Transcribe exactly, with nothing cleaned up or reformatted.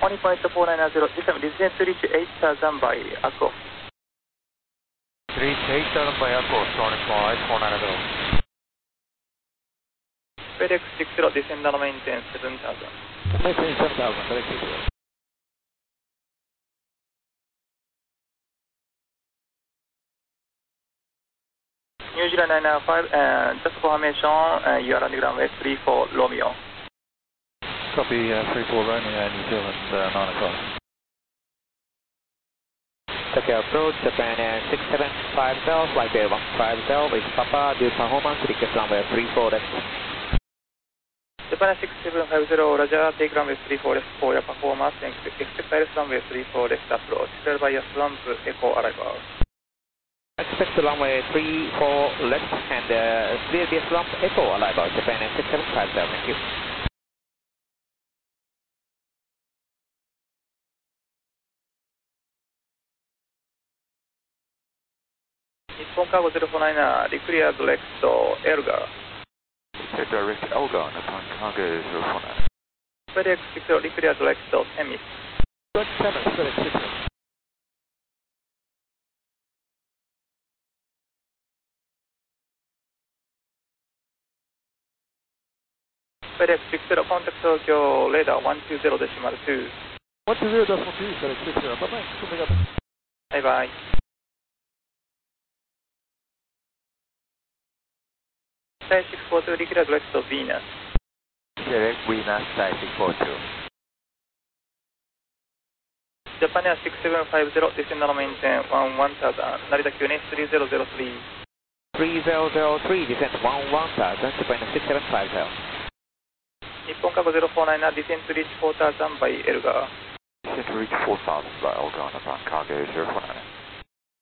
twenty point four nine zero, descend to reach eight thousand by Echo. Reach eight thousand by Echo, twenty point four nine zero. FedEx six zero, descend and maintain seven thousand. Maintain seven thousand, FedEx six zero. New Zealand nine nine five, uh, just formation, uh, you are landing runway three four Romeo. Copy, uh, three four Romeo, New Zealand uh, nine five. Tokyo approach, Japan Air six seven five zero, flight Air one five zero, with Papa, due performance, request runway three four left. Japan Air six seven five zero, Roger, take runway three four left for your performance, and expect iris runway three four left approach, cleared by your slump, Echo arrival. Expect runway three four left and uh, clear the slump, Echo arrival, Japan Air six seven five zero, thank you. Nippon Cargo zero four nine, declared direct Elgar. Direct Elgar, Nippon Cargo zero four nine. FedEx six zero, declared direct Temis. twenty-seven, FedEx six zero. FedEx six zero, contact Tokyo, radar one two zero decimal two. one two zero decimal two, FedEx six zero, bye bye, coming up. Bye bye. Sky six four two, declared direct Venus. Direct Venus, Sky six four two. Japan Air six seven five zero, descend and maintain one one thousand, Narita Q N three zero zero three. three zero zero three, descent one one thousand, Japan Air six seven five zero. Nippon Cargo zero four nine, descend to reach four thousand by Elgar. Descend to reach four thousand by Elgar, Nippon Cargo zero four nine.